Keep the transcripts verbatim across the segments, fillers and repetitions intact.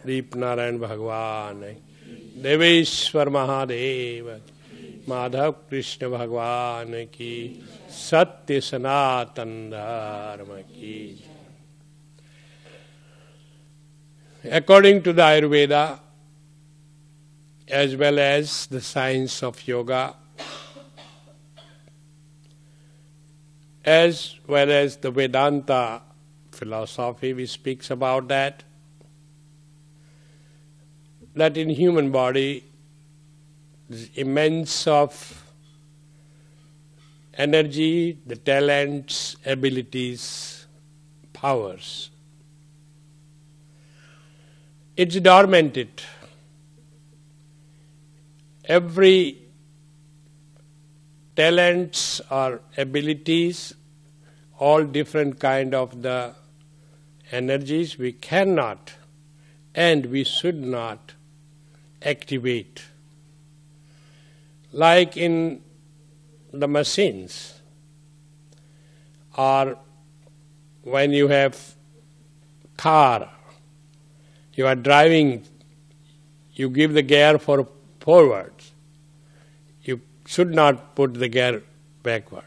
दीप नारायण भगवान, देवेश्वर महादेव, माधव कृष्ण भगवान की, सत्य सनातन धर्म की. According to the Ayurveda, as well as the science of yoga, as well as the Vedanta philosophy, which speaks about that, that in human body is immense of energy, the talents, abilities, powers. It's dormanted. Every talents or abilities, all different kind of the energies we cannot and we should not activate. Like in the machines, or when you have car, you are driving, you give the gear for forward. You should not put the gear backward.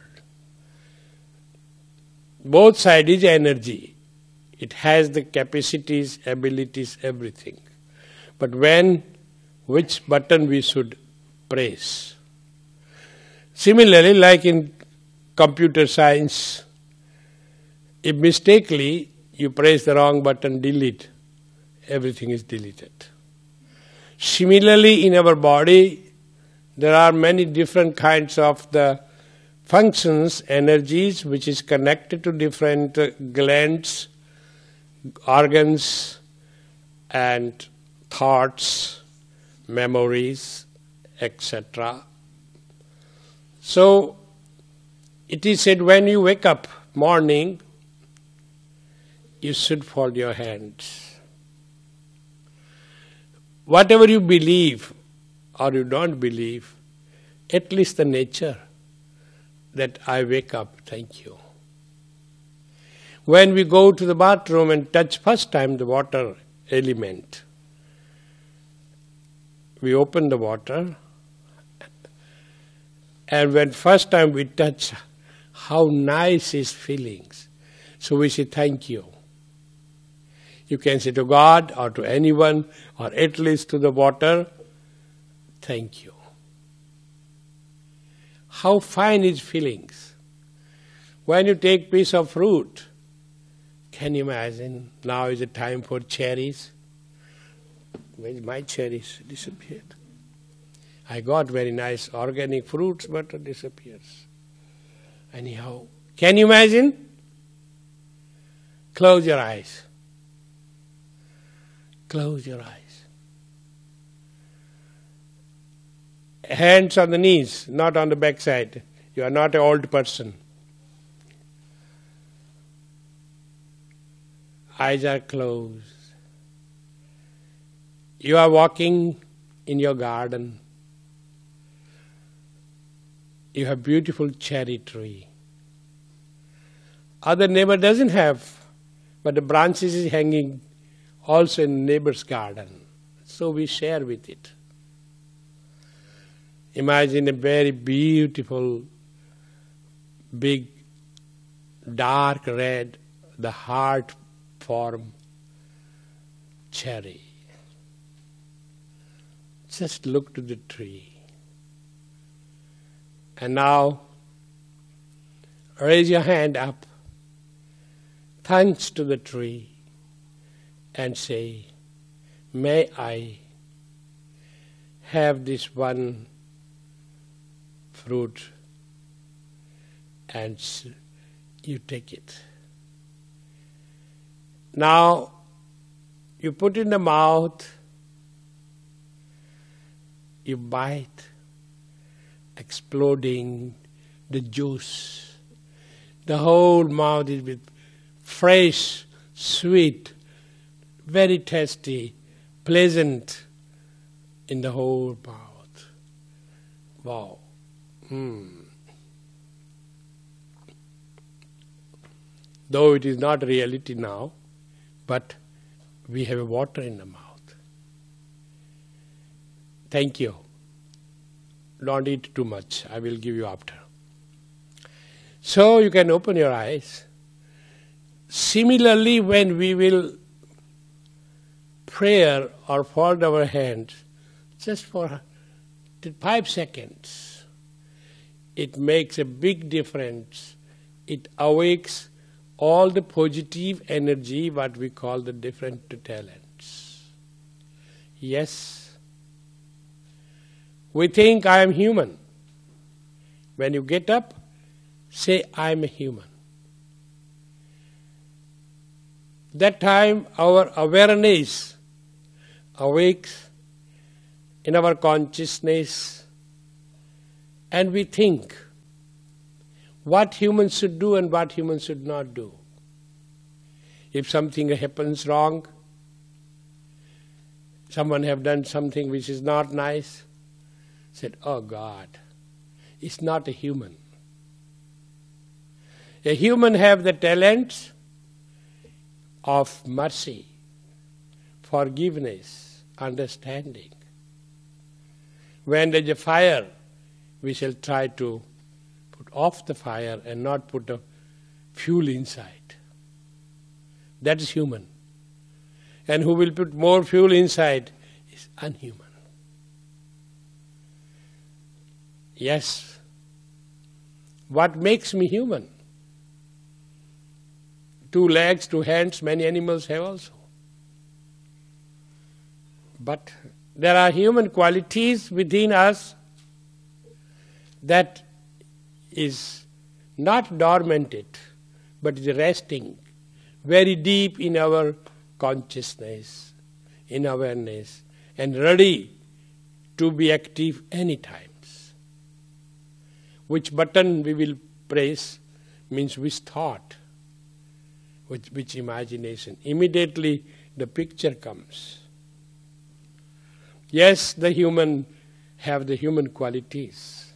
Both sides is energy. It has the capacities, abilities, everything. But when, which button we should press. Similarly, like in computer science, if mistakenly you press the wrong button, delete, everything is deleted. Similarly, in our body, there are many different kinds of the functions, energies, which is connected to different uh, glands, organs, and thoughts, memories, et cetera. So, it is said when you wake up morning, you should fold your hands. Whatever you believe or you don't believe, at least the nature that I wake up, thank you. When we go to the bathroom and touch first time the water element, we open the water, and when first time we touch, how nice is feelings. So we say thank you. You can say to God or to anyone or at least to the water, thank you. How fine is feelings. When you take piece of fruit, can you imagine now is the time for cherries? Where is my cherries? Disappeared. I got very nice organic fruits, but it disappears. Anyhow, can you imagine? Close your eyes. Close your eyes. Hands on the knees, not on the backside. You are not an old person. Eyes are closed. You are walking in your garden. You have beautiful cherry tree. Other neighbor doesn't have, but the branches is hanging also in neighbor's garden. So we share with it. Imagine a very beautiful, big, dark red, the heart form cherry. Just look to the tree. And now, raise your hand up, thanks to the tree, and say, may I have this one fruit, and you take it. Now, you put in the mouth, you bite, exploding the juice. The whole mouth is with fresh, sweet, very tasty, pleasant in the whole mouth. Wow. Mm. Though it is not reality now, but we have water in the mouth. Thank you. Don't eat too much. I will give you after. So you can open your eyes. Similarly, when we will prayer or fold our hands, just for five seconds, it makes a big difference. It awakes all the positive energy, what we call the different talents. Yes, we think I am human. When you get up, say I am a human. That time our awareness awakes in our consciousness, and we think what humans should do and what humans should not do. If something happens wrong, someone have done something which is not nice, said, oh God, it's not a human. A human have the talents of mercy, forgiveness, understanding. When there is a fire, we shall try to put off the fire and not put a fuel inside. That is human. And who will put more fuel inside is unhuman. Yes. What makes me human? Two legs, two hands, many animals have also. But there are human qualities within us that is not dormanted, but is resting very deep in our consciousness, in awareness, and ready to be active any times. Which button we will press means which thought, which, which imagination. Immediately the picture comes. Yes, the human have the human qualities.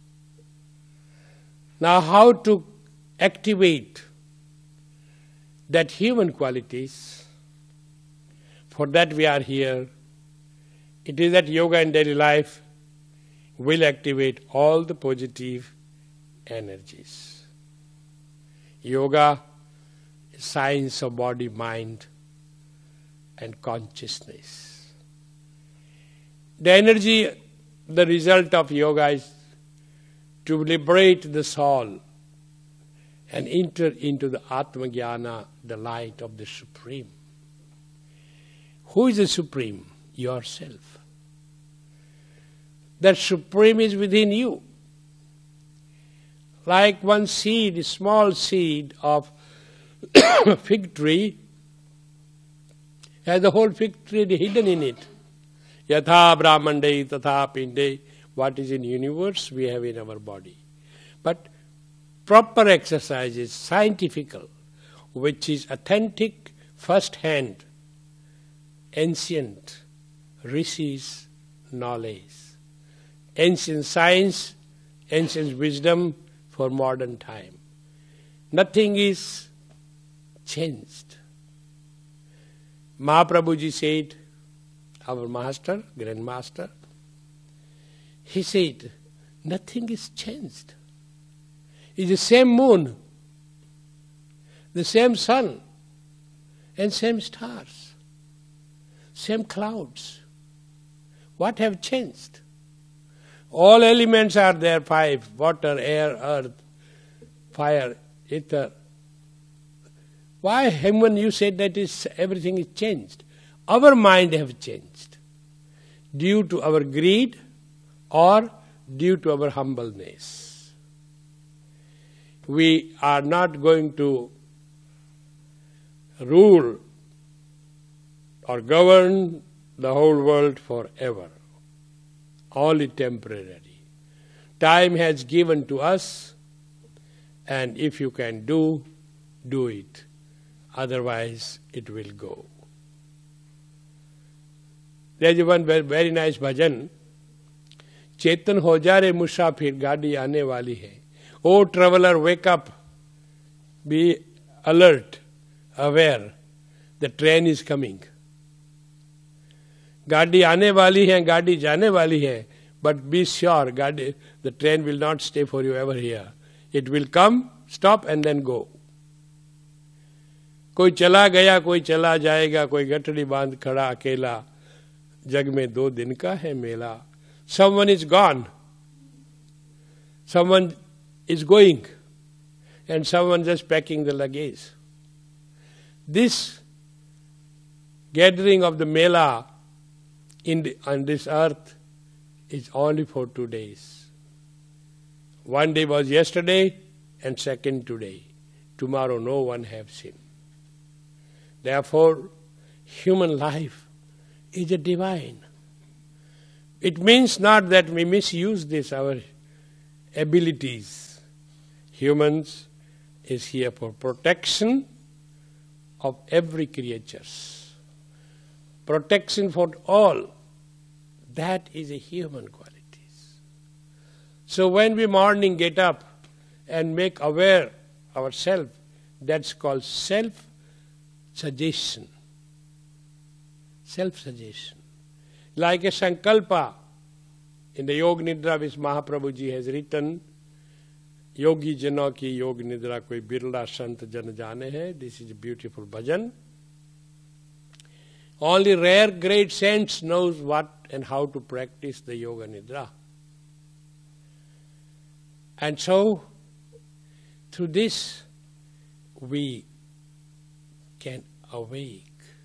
Now how to activate that human qualities? For that we are here. It is that yoga in daily life will activate all the positive energies. Yoga is science of body, mind and consciousness. The energy, the result of yoga is to liberate the soul and enter into the Atma-jnana, the light of the Supreme. Who is the Supreme? Yourself. That Supreme is within you. Like one seed, a small seed of fig tree, has the whole fig tree hidden in it. Yatha brahmande tatha pinde. What is in universe, we have in our body. But proper exercise is scientific, which is authentic, first-hand, ancient rishis knowledge. Ancient science, ancient wisdom for modern time. Nothing is changed. Mahaprabhuji said, our master, grandmaster, he said, nothing is changed. It's the same moon, the same sun, and same stars, same clouds. What have changed? All elements are there, five: water, air, earth, fire, ether. Why, human, you said that is everything is changed? Our mind have changed due to our greed or due to our humbleness. We are not going to rule or govern the whole world forever. Only temporary. Time has given to us, and if you can do, do it. Otherwise, it will go. There is one very nice bhajan. चेतन हो जा रे मुसाफिर, गाड़ी आने वाली है. Oh traveler, wake up. Be alert, aware. The train is coming. गाड़ी आने वाली है, गाड़ी जाने वाली है, but be sure, गाड़ी, the train will not stay for you ever here. It will come, stop and then go. कोई चला गया, कोई चला जाएगा, कोई गठड़ी बांध खड़ा अकेला, जग में दो दिन का है मेला. Someone is gone, someone is going, and someone just packing the luggage. This gathering of the mela in the, on this earth is only for two days. One day was yesterday and second today. Tomorrow no one have seen. Therefore, human life is a divine. It means not that we misuse this, our abilities. Humans is here for protection of every creature. Protection for all. That is a human quality. So when we morning get up and make aware ourselves, that's called self-suggestion. Self-suggestion. Like a sankalpa in the Yoga Nidra which Mahaprabhuji has written, Yogi Jano ki Yoga Nidra koi birla sant jan jane hai. This is a beautiful bhajan. Only rare great saints knows what and how to practice the Yoga Nidra. And so, through this, we can awake.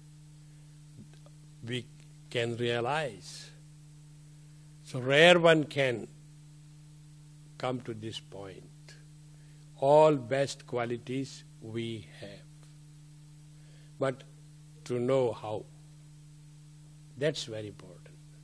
We can realize. So rare one can come to this point. All best qualities we have. But to know how. That's very important.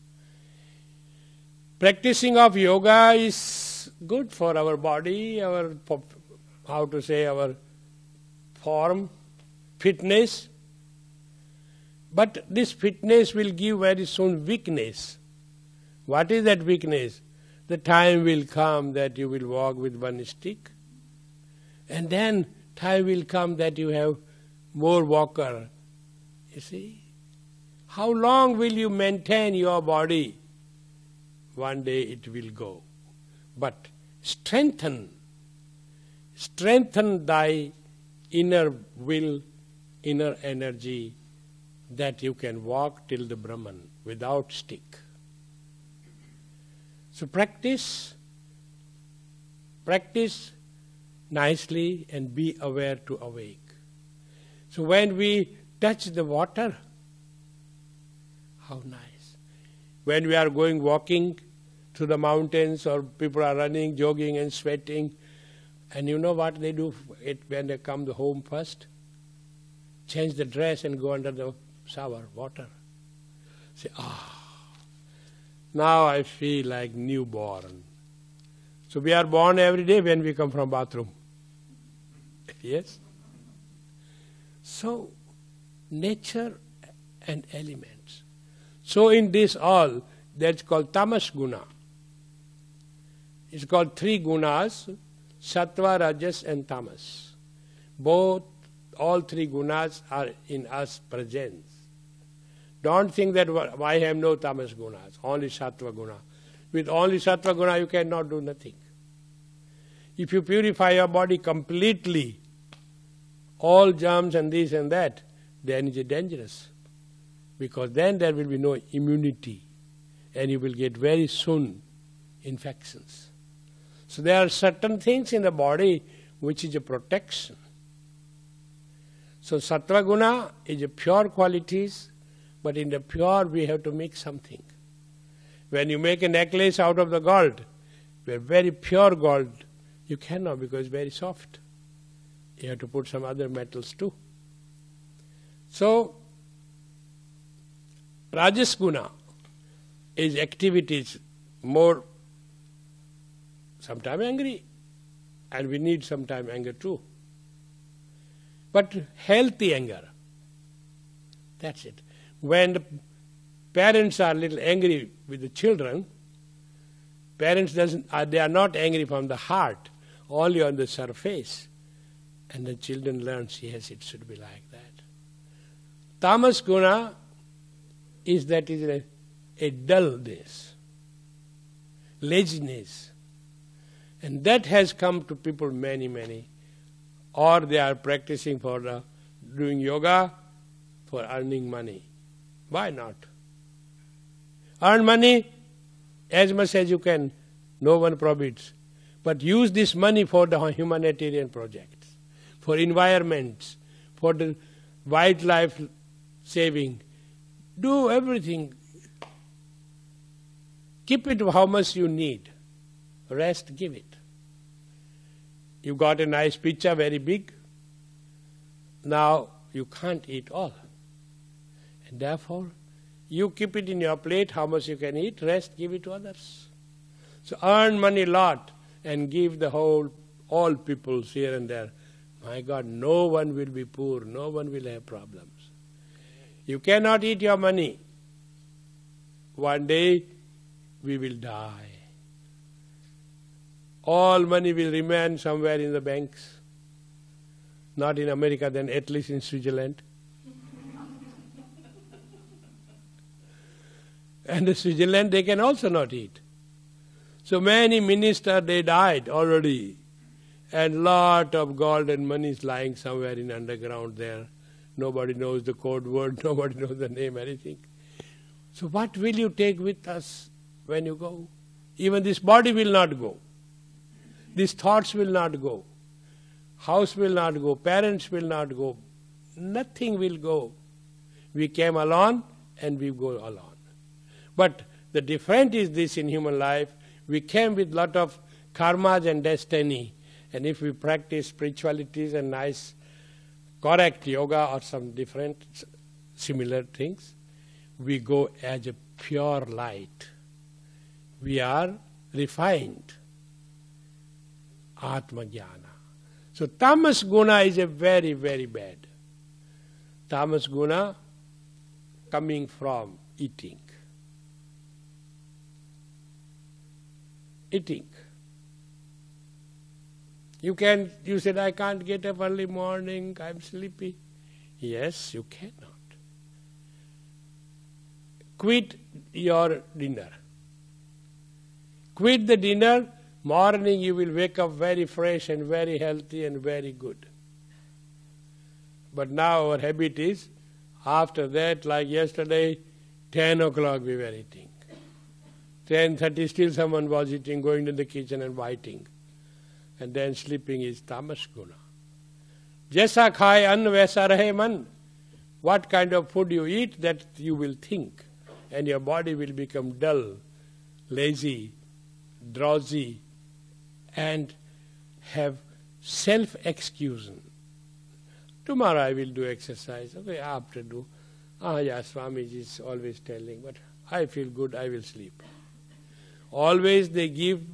Practicing of yoga is good for our body, our, how to say, our form, fitness. But this fitness will give very soon weakness. What is that weakness? The time will come that you will walk with one stick. And then time will come that you have more walker. You see? How long will you maintain your body? One day it will go. But strengthen, strengthen thy inner will, inner energy, that you can walk till the Brahman without stick. So practice, practice nicely and be aware to awake. So when we touch the water, how nice. When we are going walking to the mountains or people are running, jogging and sweating, and you know what they do it when they come home first? Change the dress and go under the shower, water. Say, ah, now I feel like newborn. So we are born every day when we come from bathroom. Yes? So, nature and elements. So in this all, that's called tamas guna. It's called three gunas, sattva, rajas and tamas. Both, all three gunas are in us present. Don't think that I have no tamas gunas, only sattva guna. With only sattva guna you cannot do nothing. If you purify your body completely, all germs and this and that, then it is dangerous. Because then there will be no immunity and you will get very soon infections. So there are certain things in the body which is a protection. So sattva guna is a pure qualities, but in the pure we have to make something. When you make a necklace out of the gold, where very pure gold, you cannot because it's very soft. You have to put some other metals too. So, Rajas guna is activities more, sometimes angry, and we need sometimes anger too. But healthy anger, that's it. When the parents are a little angry with the children, parents doesn't, uh, they are not angry from the heart, only on the surface. And the children learn, yes, it should be like that. Tamas guna is that is a, a dullness, laziness. And that has come to people many, many. Or they are practicing for the, doing yoga for earning money. Why not? Earn money as much as you can. No one forbids. But use this money for the humanitarian projects, for environments, for the wildlife saving. Do everything. Keep it how much you need. Rest, give it. You got a nice pizza, very big. Now you can't eat all. And therefore, you keep it in your plate, how much you can eat, rest, give it to others. So earn money a lot and give the whole, all peoples here and there. My God, no one will be poor, no one will have problems. You cannot eat your money. One day we will die. All money will remain somewhere in the banks. Not in America, then at least in Switzerland. And in Switzerland they can also not eat. So many ministers, they died already. And lot of gold and money is lying somewhere in underground there. Nobody knows the code word, nobody knows the name, anything. So what will you take with us when you go? Even this body will not go. These thoughts will not go. House will not go. Parents will not go. Nothing will go. We came alone and we go alone. But the difference is this in human life. We came with lot of karmas and destiny. And if we practice spiritualities and nice, correct yoga or some different similar things, we go as a pure light. We are refined. Atma Jnana. So tamas guna is a very, very bad. Tamas guna coming from eating. Eating. You can, you said, I can't get up early morning, I'm sleepy. Yes, you cannot. Quit your dinner. Quit the dinner. Morning you will wake up very fresh and very healthy and very good. But now our habit is, after that, like yesterday, ten o'clock we were eating. ten thirty still someone was eating, going to the kitchen and biting. And then sleeping is tamas guna. Jaisa khai ann vaisa rahe man. What kind of food you eat, that you will think. And your body will become dull, lazy, drowsy, and have self-excusation. Tomorrow I will do exercise. Okay, after do. Ah, yeah, Swamiji is always telling, but I feel good, I will sleep. Always they give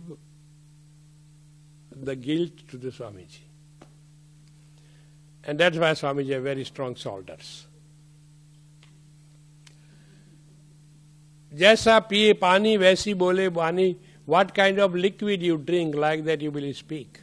the guilt to the Swamiji. And that's why Swamiji have very strong shoulders. Jaisa piye pani, vaisi bole bani. What kind of liquid you drink, like that you will speak.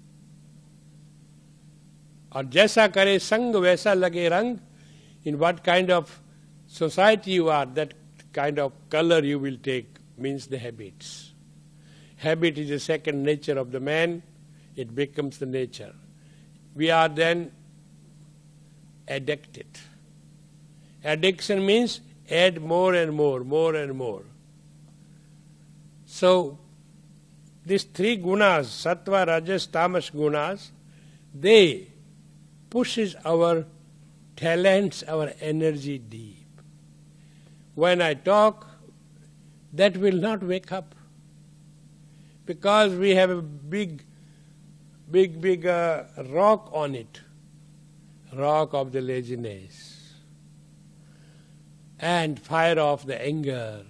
Or jaisa kare sang, vaisa lage rang. In what kind of society you are, that kind of color you will take, means the habits. Habit is the second nature of the man. It becomes the nature. We are then addicted. Addiction means add more and more, more and more. So, these three gunas, sattva, rajas, tamas gunas, they pushes our talents, our energy deep. When I talk, that will not wake up. Because we have a big, big, big uh, rock on it. Rock of the laziness. And fire of the anger.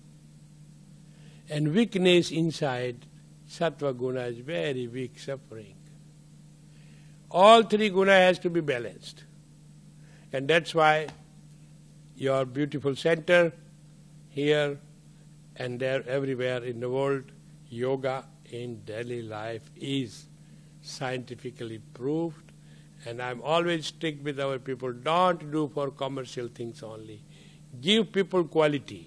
And weakness inside, sattva guna is very weak, suffering. All three guna has to be balanced. And that's why your beautiful center here and there, everywhere in the world, yoga in daily life is scientifically proved. And I'm always strict with our people, don't do for commercial things only. Give people quality.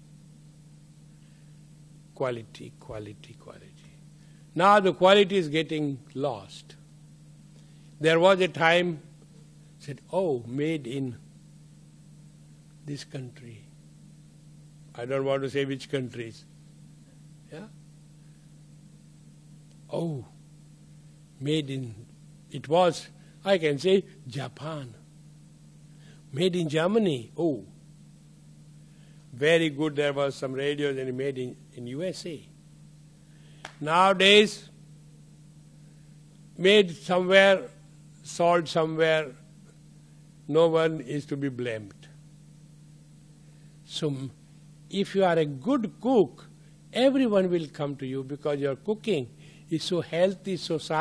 Quality, quality, quality. Now the quality is getting lost. There was a time, said, oh, made in this country. I don't want to say which countries. Yeah? Oh, made in, it was, I can say, Japan. Made in Germany. Oh, very good. There was some radios and made in, in U S A. Nowadays, made somewhere, sold somewhere, no one is to be blamed. So, if you are a good cook, everyone will come to you because your cooking is so healthy, so